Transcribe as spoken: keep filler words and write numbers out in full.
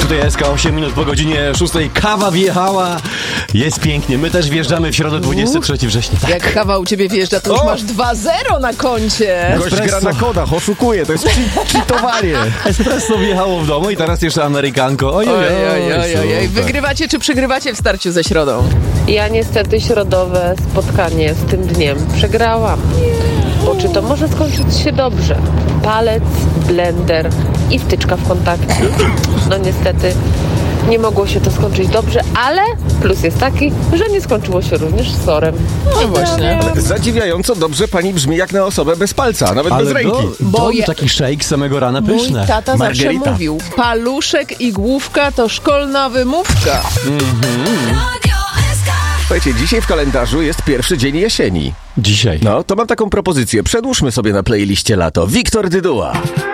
tutaj S K, osiem minut po godzinie szóstej. Kawa wjechała. Jest pięknie. My też wjeżdżamy w środę dwudziestego trzeciego września. Tak. Jak kawa u ciebie wjeżdża, to już O! masz dwa zero na koncie. Gość gra na kodach, oszukuje, to jest cheat- cheatowanie. Espresso wjechało w domu i teraz jeszcze amerykanko. Oj, oj, Oj, oj, oj, oj. Wygrywacie czy przegrywacie w starciu ze środą? Ja niestety środowe spotkanie z tym dniem przegrałam. Bo czy to może skończyć się dobrze? Palec, blender i wtyczka w kontakcie. No niestety nie mogło się to skończyć dobrze, ale plus jest taki, że nie skończyło się również z sorem. No właśnie. Zadziwiająco dobrze pani brzmi jak na osobę bez palca, nawet bez Ale ręki. do, Bo do, je- taki shake samego rana Mój pyszne. tata zawsze Margarita. mówił, paluszek i główka to szkolna wymówka. Słuchajcie, dzisiaj w kalendarzu jest pierwszy dzień jesieni. Dzisiaj. No, to mam taką propozycję. Przedłużmy sobie na playliście lato. Wiktor Dyduła.